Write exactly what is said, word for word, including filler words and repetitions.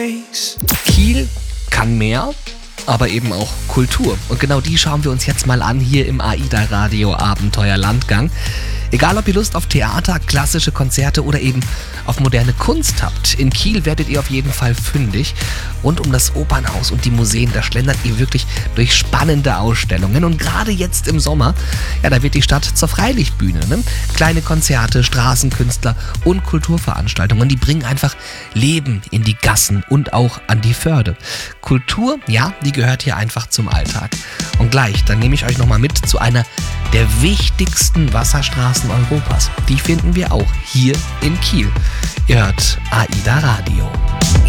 Kiel kann mehr, aber eben auch Kultur. Und genau die schauen wir uns jetzt mal an hier im AIDA Radio Abenteuer Landgang. Egal, ob ihr Lust auf Theater, klassische Konzerte oder eben auf moderne Kunst habt, in Kiel werdet ihr auf jeden Fall fündig. Rund um das Opernhaus und die Museen, da schlendert ihr wirklich durch spannende Ausstellungen. Und gerade jetzt im Sommer, ja, da wird die Stadt zur Freilichtbühne. Ne? Kleine Konzerte, Straßenkünstler und Kulturveranstaltungen, die bringen einfach Leben in die Gassen und auch an die Förde. Kultur, ja, die gehört hier einfach zum Alltag. Und gleich, dann nehme ich euch nochmal mit zu einer der wichtigsten Wasserstraßen Europas. Die finden wir auch hier in Kiel. Ihr hört AIDA Radio.